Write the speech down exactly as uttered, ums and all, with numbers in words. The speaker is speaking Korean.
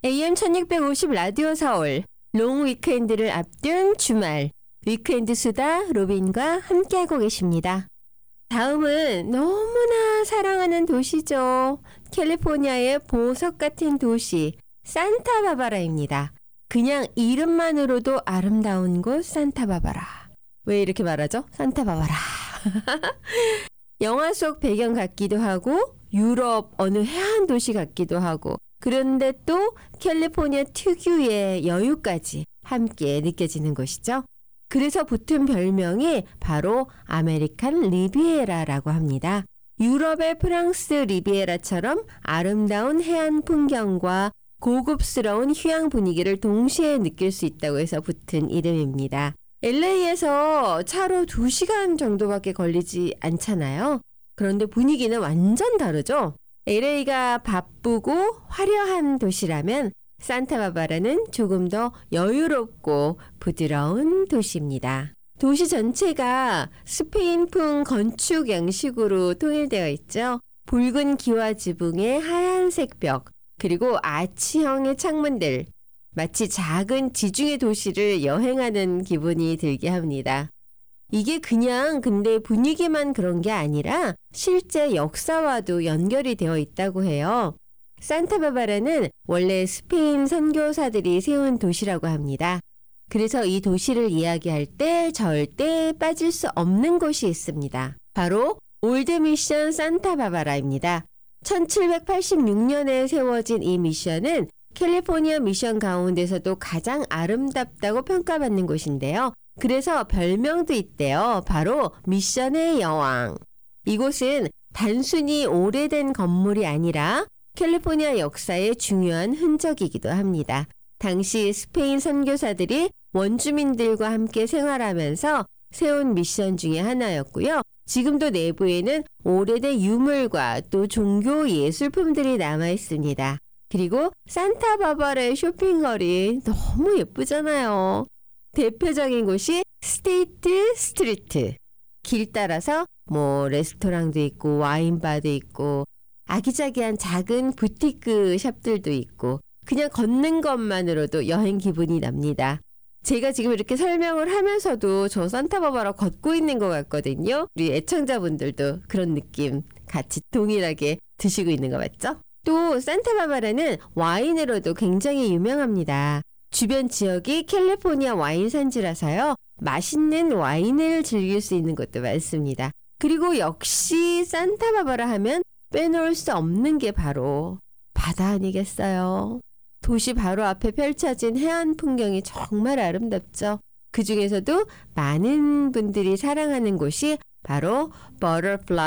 에이엠 천육백오십 라디오 서울 롱 위크엔드를 앞둔 주말 위크엔드 수다 로빈과 함께하고 계십니다. 다음은 너무나 사랑하는 도시죠. 캘리포니아의 보석 같은 도시 산타바바라입니다. 그냥 이름만으로도 아름다운 곳 산타바바라. 왜 이렇게 말하죠? 산타바바라. 영화 속 배경 같기도 하고 유럽 어느 해안 도시 같기도 하고 그런데 또 캘리포니아 특유의 여유까지 함께 느껴지는 곳이죠. 그래서 붙은 별명이 바로 아메리칸 리비에라라고 합니다. 유럽의 프랑스 리비에라처럼 아름다운 해안 풍경과 고급스러운 휴양 분위기를 동시에 느낄 수 있다고 해서 붙은 이름입니다. 엘에이에서 차로 두 시간 정도밖에 걸리지 않잖아요. 그런데 분위기는 완전 다르죠? 엘에이가 바쁘고 화려한 도시라면 산타바바라는 조금 더 여유롭고 부드러운 도시입니다. 도시 전체가 스페인풍 건축 양식으로 통일되어 있죠. 붉은 기와 지붕의 하얀색 벽, 그리고 아치형의 창문들, 마치 작은 지중해 도시를 여행하는 기분이 들게 합니다. 이게 그냥 근데 분위기만 그런 게 아니라 실제 역사와도 연결이 되어 있다고 해요. 산타바바라는 원래 스페인 선교사들이 세운 도시라고 합니다. 그래서 이 도시를 이야기할 때 절대 빠질 수 없는 곳이 있습니다. 바로 올드 미션 산타바바라입니다. 천칠백팔십육 년에 세워진 이 미션은 캘리포니아 미션 가운데서도 가장 아름답다고 평가받는 곳인데요. 그래서 별명도 있대요. 바로 미션의 여왕. 이곳은 단순히 오래된 건물이 아니라 캘리포니아 역사의 중요한 흔적이기도 합니다. 당시 스페인 선교사들이 원주민들과 함께 생활하면서 세운 미션 중에 하나였고요. 지금도 내부에는 오래된 유물과 또 종교 예술품들이 남아 있습니다. 그리고 산타바바라의 쇼핑거리 너무 예쁘잖아요. 대표적인 곳이 스테이트 스트리트. 길 따라서 뭐 레스토랑도 있고 와인바도 있고 아기자기한 작은 부티크 샵들도 있고 그냥 걷는 것만으로도 여행 기분이 납니다. 제가 지금 이렇게 설명을 하면서도 저 산타바바라 걷고 있는 것 같거든요. 우리 애청자분들도 그런 느낌 같이 동일하게 드시고 있는 거 맞죠? 또 산타바바라는 와인으로도 굉장히 유명합니다. 주변 지역이 캘리포니아 와인 산지라서요. 맛있는 와인을 즐길 수 있는 곳도 많습니다. 그리고 역시 산타바바라 하면 빼놓을 수 없는 게 바로 바다 아니겠어요? 도시 바로 앞에 펼쳐진 해안 풍경이 정말 아름답죠. 그 중에서도 많은 분들이 사랑하는 곳이 바로 버터플라이